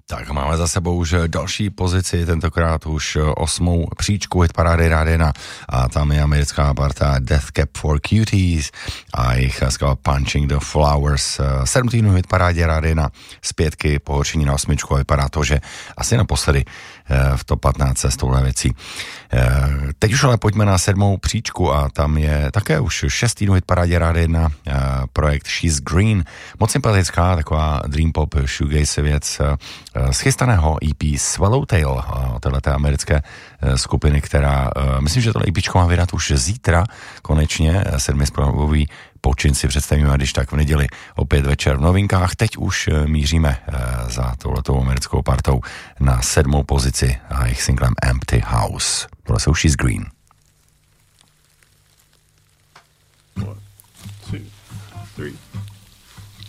Tak máme za sebou už další pozici, tentokrát už 8. příčku hitparády Rádia 1 a tam je americká parta Death Cab for Cuties a jejich skala Punching the Flowers. 7 týdnů hitparádě Rádia 1 z 5 pohoršení na 8 a vypadá to, že asi naposledy v top 15 s touhle věcí. Teď už ale pojďme na 7. příčku a tam je také už 6 týdnů hitparádě Rádia 1 projekt She's Green. Moc sympatická, taková dream pop shoegaze věc z chystaného EP Swallowtail, téhleté americké skupiny, která, myslím, že tohle EPčko má vydat už zítra, konečně 7způsobový počin si představíme, když tak v neděli opět večer v novinkách. Teď už míříme za touhletou americkou partou na 7. pozici a jejich singlem Empty House. Tohle jsou She's Green. 1, 2, 3